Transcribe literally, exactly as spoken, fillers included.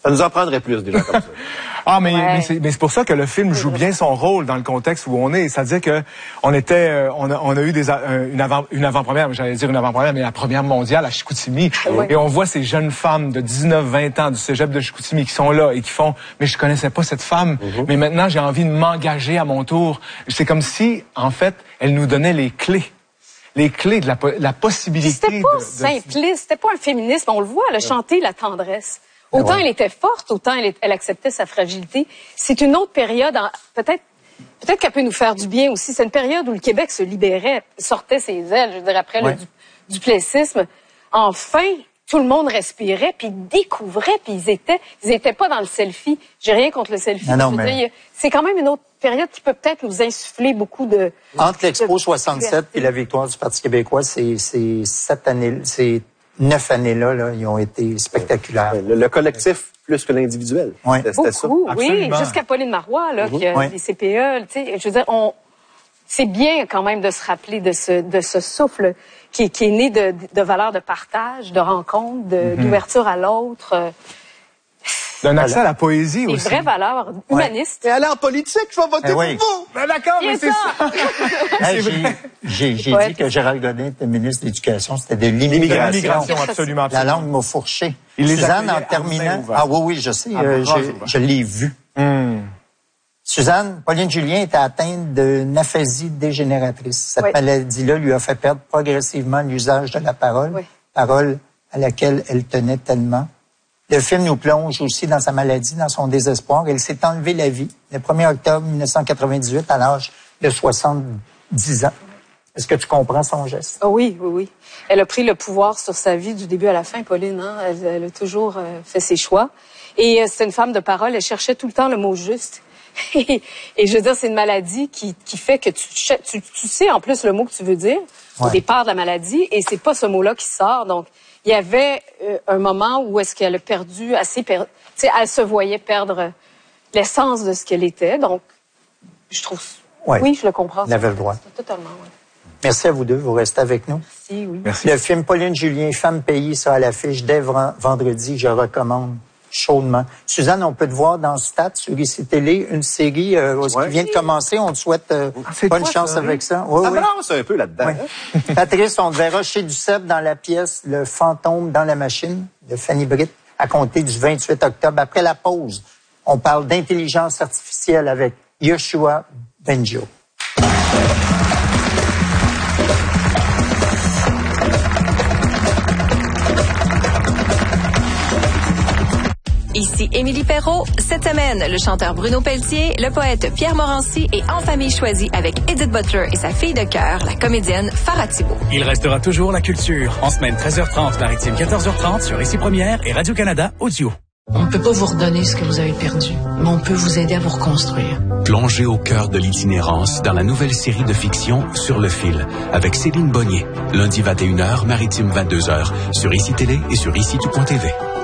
Ça nous en prendrait plus, des gens comme ça. Ah, mais, Ouais. mais c'est mais c'est pour ça que le film joue bien son rôle dans le contexte où on est. C'est-à-dire que on était, euh, on a, on a eu des, euh, une avant, une avant-première, j'allais dire une avant-première, mais la première mondiale à Chicoutimi. Ouais. Et on voit ces jeunes femmes de dix-neuf vingt ans du cégep de Chicoutimi qui sont là et qui font, mais je connaissais pas cette femme, Mm-hmm. mais maintenant j'ai envie de m'engager à mon tour. C'est comme si, en fait, elle nous donnait les clés. Les clés de la, la possibilité. C'était pas de, de... simpliste, c'était pas un féminisme. On le voit, elle a chanté la tendresse. Autant Ouais. elle était forte, autant elle, elle acceptait sa fragilité. C'est une autre période, en- peut-être peut-être qu'elle peut nous faire du bien aussi. C'est une période où le Québec se libérait, sortait ses ailes, je veux dire, après Ouais. le du, duplessisme. Enfin, tout le monde respirait, puis découvrait, puis ils étaient, ils étaient pas dans le selfie. J'ai rien contre le selfie. Non, non, je veux mais- dire, c'est quand même une autre période qui peut peut-être nous insuffler beaucoup de... Entre l'Expo de- soixante-sept et la victoire du Parti québécois, c'est c'est sept années, c'est neuf années-là, là, ils ont été spectaculaires. Le, le collectif plus que l'individuel. Ouais. C'était c'était ça. Beaucoup, oui, Absolument. jusqu'à Pauline Marois, là, qui a Ouais. des C P E, tu sais, je veux dire, on, c'est bien quand même de se rappeler de ce, de ce souffle qui, est- qui est né de, de valeurs de partage, de rencontre, de- d'ouverture à l'autre, euh, D'un accès à la poésie des aussi. vraies valeurs humanistes. Et aller en politique, je vais voter Eh oui. pour vous. Ben d'accord, mais Viens c'est ça! ça. Hey, j'ai j'ai- j'ai Ouais. dit que Gérald Godin était ministre de l'Éducation, c'était de L'immigration. l'immigration. L'immigration, absolument. La absolument. langue m'a fourché. Il les Suzanne, accueillait en à terminant... bras ouverts. Ah oui, oui, je sais, À euh, bras je, ouverts. je l'ai vu. Hmm. Suzanne, Pauline Julien était atteinte d'une aphasie dégénératrice. Cette Oui. maladie-là lui a fait perdre progressivement l'usage de la parole, Oui. parole à laquelle elle tenait tellement. Le film nous plonge aussi dans sa maladie, dans son désespoir. Elle s'est enlevée la vie le premier octobre mille neuf cent quatre-vingt-dix-huit à l'âge de soixante-dix ans. Est-ce que tu comprends son geste? Ah oui, oui, oui. Elle a pris le pouvoir sur sa vie du début à la fin, Pauline. Hein? Elle, elle a toujours euh, fait ses choix. Et euh, c'est une femme de parole. Elle cherchait tout le temps le mot juste. et, et je veux dire, c'est une maladie qui, qui fait que tu, ch- tu, tu sais en plus le mot que tu veux dire au Ouais. départ de la maladie, et c'est pas ce mot-là qui sort. Donc, il y avait euh, un moment où est-ce qu'elle a perdu assez... Per... Tu sais, elle se voyait perdre l'essence de ce qu'elle était. Donc, je trouve... Ouais. Oui, je le comprends. Elle avait le droit. Totalement, oui. Merci à vous deux. Vous restez avec nous. Si, oui. Merci. Le film Pauline Julien, Femme payée, sera à l'affiche dès vren- vendredi. Je recommande chaudement. Suzanne, on peut te voir dans Stat sur Ici Télé, une série euh, Ouais. qui vient de commencer. On te souhaite euh, Ah, c'est bonne toi, chance ça, avec oui? ça. Oui, Ça oui. me lance un peu là-dedans. Oui. Patrice, on te verra chez Duceppe dans la pièce Le fantôme dans la machine de Fanny Britt à compter du vingt-huit octobre. Après la pause, on parle d'intelligence artificielle avec Yoshua Bengio. Ici Émilie Perrault. Cette semaine, le chanteur Bruno Pelletier, le poète Pierre Morancy et En famille choisie avec Edith Butler et sa fille de cœur, la comédienne Farah Thibault. Il restera toujours la culture. En semaine treize heures trente, maritime quatorze heures trente sur Ici Première et Radio-Canada Audio. On ne peut pas vous redonner ce que vous avez perdu, mais on peut vous aider à vous reconstruire. Plongez au cœur de l'itinérance dans la nouvelle série de fiction Sur le fil avec Céline Bonnier. Lundi vingt et une heures, maritime vingt-deux heures sur Ici Télé et sur ici tout point T V.